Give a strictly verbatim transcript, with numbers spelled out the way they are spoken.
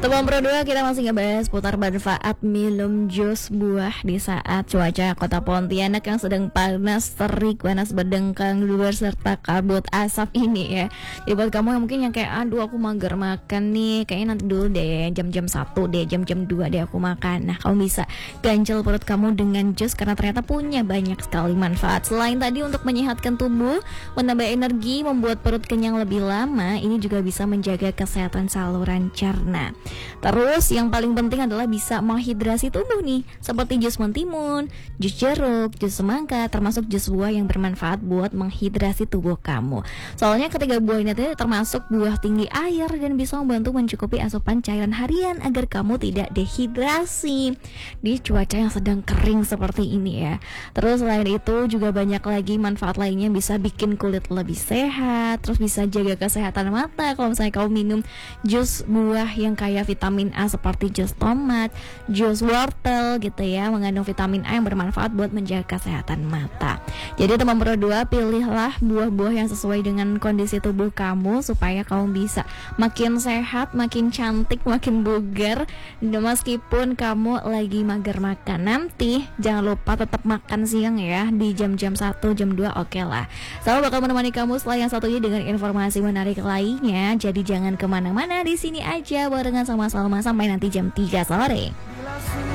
Teman Pro dua, kita masih ngebahas putar manfaat minum jus buah di saat cuaca kota Pontianak yang sedang panas, terik, panas berdengkang serta kabut asap ini ya. Jadi buat kamu yang mungkin yang kayak aduh aku mager makan nih, kayaknya nanti dulu deh jam-jam satu deh, jam-jam dua deh aku makan. Nah, kamu bisa ganjel perut kamu dengan jus karena ternyata punya banyak sekali manfaat. Selain tadi untuk menyehatkan tubuh, menambah energi, membuat perut kenyang lebih lama, ini juga bisa menjaga kesehatan saluran cerna. Terus yang paling penting adalah bisa menghidrasi tubuh nih, seperti jus mentimun, jus jeruk, jus semangka, termasuk jus buah yang bermanfaat buat menghidrasi tubuh kamu. Soalnya ketiga buah ini termasuk buah tinggi air dan bisa membantu mencukupi asupan cairan harian agar kamu tidak dehidrasi di cuaca yang sedang kering seperti ini ya. Terus selain itu juga banyak lagi manfaat lainnya, bisa bikin kulit lebih sehat, terus bisa jaga kesehatan mata kalau misalnya kamu minum jus buah yang kaya vitamin A seperti jus tomat, jus wortel gitu ya, mengandung vitamin A yang bermanfaat buat menjaga kesehatan mata. Jadi teman Pro dua, pilihlah buah-buah yang sesuai dengan kondisi tubuh kamu supaya kamu bisa makin sehat, makin cantik, makin bugar. Dan meskipun kamu lagi mager makan, nanti jangan lupa tetap makan siang ya di jam-jam satu, jam dua, oke okay lah. Saya bakal menemani kamu setelah yang satunya dengan informasi menarik lainnya. Jadi jangan kemana-mana, di sini aja barengan sama Salma sampai nanti jam tiga sore.